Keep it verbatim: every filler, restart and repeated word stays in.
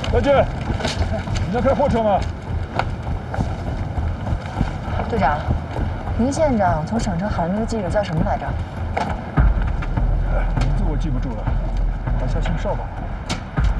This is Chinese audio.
小姐，你在开货车吗？ 队长，林县长从省城喊的那个记者叫什么来着？ 名字我记不住了，好像姓邵吧。